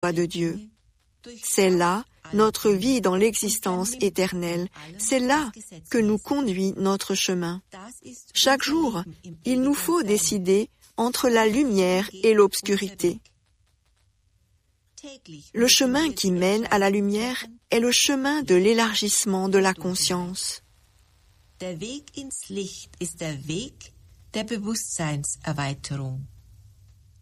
pas de Dieu. C'est là notre vie dans l'existence éternelle. C'est là que nous conduit notre chemin. Chaque jour, il nous faut décider entre la lumière et l'obscurité. Le chemin qui mène à la lumière est le chemin de l'élargissement de la conscience. Der Weg ins Licht ist der Weg der Bewusstseinserweiterung.